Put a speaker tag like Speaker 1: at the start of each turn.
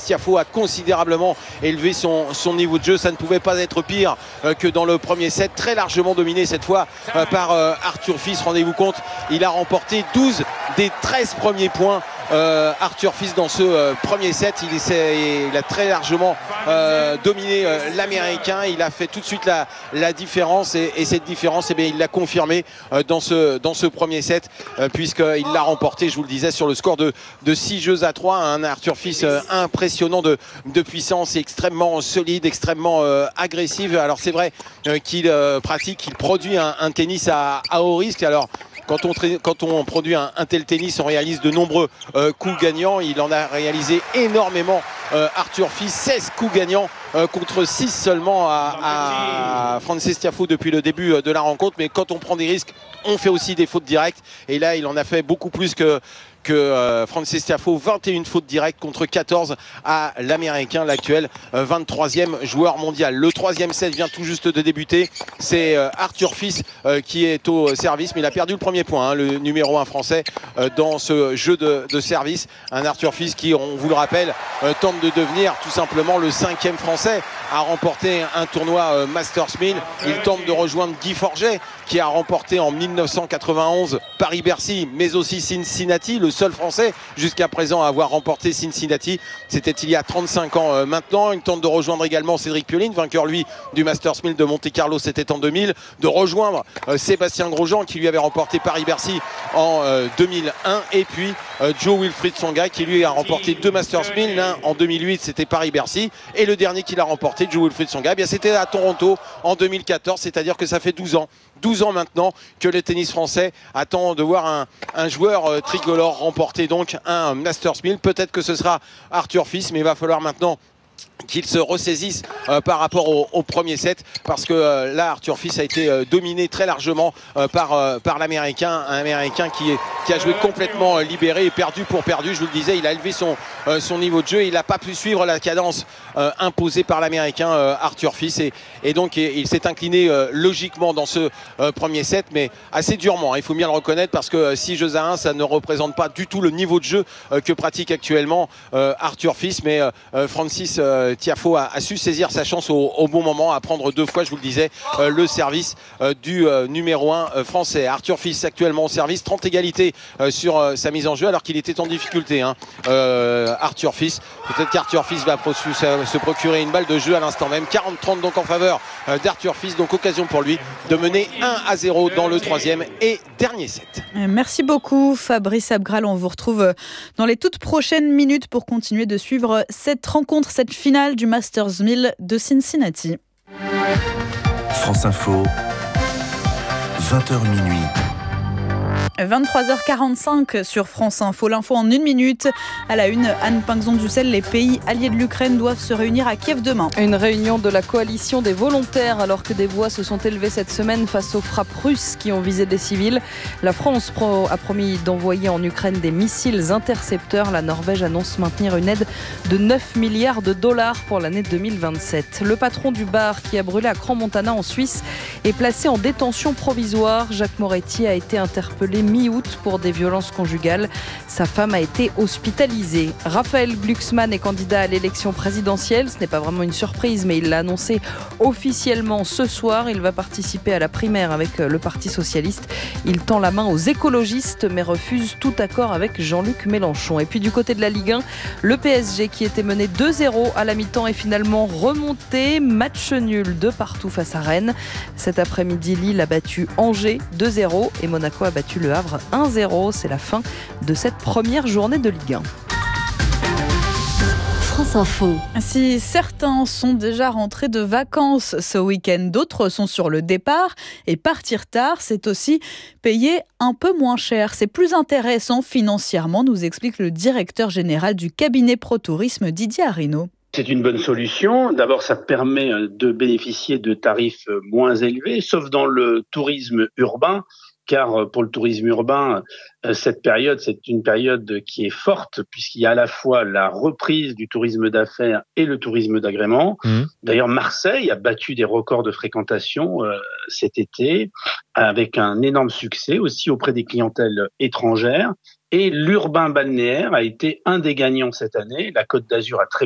Speaker 1: Tiafoe a considérablement élevé son niveau de jeu. Ça ne pouvait pas être pire que dans le premier set, très largement dominé cette fois par Arthur Fils. Rendez-vous compte, il a remporté 12 des 13 premiers points. Arthur Fils dans ce premier set, il a très largement dominé l'Américain. Il a fait tout de suite la différence et cette différence, il l'a confirmé dans ce premier set puisqu'il l'a remporté, je vous le disais, sur le score de 6-3. Un Arthur Fils impressionnant de puissance, extrêmement solide, extrêmement agressif. Alors c'est vrai qu'il produit un tennis à haut risque. Alors quand on produit un tel tennis, on réalise de nombreux coups gagnants. Il en a réalisé énormément, Arthur Fils, 16 coups gagnants contre 6 seulement à Frances Tiafoe depuis le début de la rencontre. Mais quand on prend des risques, on fait aussi des fautes directes. Et là, il en a fait beaucoup plus que Frances Tiafoe, 21 fautes directes contre 14 à l'Américain, l'actuel 23e joueur mondial. Le troisième set vient tout juste de débuter. C'est Arthur Fils qui est au service, mais il a perdu le premier point, le numéro 1 français dans ce jeu de service. Un Arthur Fils qui, on vous le rappelle, tente de devenir tout simplement le 5e français à remporter un tournoi Masters 1000. Il tente de rejoindre Guy Forget qui a remporté en 1991 Paris-Bercy, mais aussi Cincinnati, le seul français jusqu'à présent à avoir remporté Cincinnati. C'était il y a 35 ans maintenant. Il tente de rejoindre également Cédric Pioline, vainqueur lui du Masters 1000 de Monte-Carlo, c'était en 2000, de rejoindre Sébastien Grosjean qui lui avait remporté Paris-Bercy en 2001, et puis Jo-Wilfried Tsonga qui lui a remporté 2 Masters 1000, l'un en 2008 c'était Paris-Bercy, et le dernier qu'il a remporté, Jo-Wilfried Tsonga, c'était à Toronto en 2014, c'est-à-dire que ça fait 12 ans maintenant que le tennis français attend de voir un joueur tricolore remporter donc un Masters 1000. Peut-être que ce sera Arthur Fils, mais il va falloir maintenant qu'il se ressaisisse par rapport au premier set, parce que là Arthur Fils a été dominé très largement par l'Américain, un Américain qui a joué complètement libéré et perdu pour perdu. Je vous le disais, il a élevé son niveau de jeu, il n'a pas pu suivre la cadence imposée par l'Américain Arthur Fils, et donc il s'est incliné logiquement dans ce premier set, mais assez durement, il faut bien le reconnaître, parce que 6-1, ça ne représente pas du tout le niveau de jeu que pratique actuellement Arthur Fils, mais Frances Tiafoe a su saisir sa chance au bon moment, à prendre 2 fois, je vous le disais, le service du numéro 1 français. Arthur Fils actuellement au service, 30 égalités sur sa mise en jeu, alors qu'il était en difficulté, Arthur Fils. Peut-être qu'Arthur Fils va se procurer une balle de jeu à l'instant même. 40-30 donc en faveur d'Arthur Fils, donc occasion pour lui de mener 1-0 dans le troisième et dernier set.
Speaker 2: Merci beaucoup Fabrice Abgral, on vous retrouve dans les toutes prochaines minutes pour continuer de suivre cette rencontre, cette finale du Masters 1000 de Cincinnati.
Speaker 3: France Info, 20h minuit.
Speaker 2: 23h45 sur France Info. L'info en 1 minute. À la une, Anne Pinxon-Dussel, les pays alliés de l'Ukraine doivent se réunir à Kiev demain.
Speaker 4: Une réunion de la coalition des volontaires, alors que des voix se sont élevées cette semaine face aux frappes russes qui ont visé des civils. La France a promis d'envoyer en Ukraine des missiles intercepteurs. La Norvège annonce maintenir une aide de 9 milliards de dollars pour l'année 2027. Le patron du bar qui a brûlé à Crans-Montana en Suisse est placé en détention provisoire. Jacques Moretti a été interpellé mi-août pour des violences conjugales. Sa femme a été hospitalisée. Raphaël Glucksmann est candidat à l'élection présidentielle. Ce n'est pas vraiment une surprise, mais il l'a annoncé officiellement ce soir. Il va participer à la primaire avec le Parti socialiste. Il tend la main aux écologistes, mais refuse tout accord avec Jean-Luc Mélenchon. Et puis du côté de la Ligue 1, le PSG qui était mené 2-0 à la mi-temps est finalement remonté. Match nul de partout face à Rennes. Cet après-midi, Lille a battu Angers 2-0 et Monaco a battu Le Havre 1-0. C'est la fin de cette première journée de Ligue 1.
Speaker 5: France Info.
Speaker 2: Si certains sont déjà rentrés de vacances ce week-end, d'autres sont sur le départ. Et partir tard, c'est aussi payer un peu moins cher. C'est plus intéressant financièrement, nous explique le directeur général du cabinet ProTourisme, Didier Arinaud.
Speaker 6: C'est une bonne solution. D'abord, ça permet de bénéficier de tarifs moins élevés, sauf dans le tourisme urbain. Car pour le tourisme urbain, cette période, c'est une période qui est forte puisqu'il y a à la fois la reprise du tourisme d'affaires et le tourisme d'agrément. D'ailleurs, Marseille a battu des records de fréquentation cet été avec un énorme succès aussi auprès des clientèles étrangères. Et l'urbain balnéaire a été un des gagnants cette année. La Côte d'Azur a très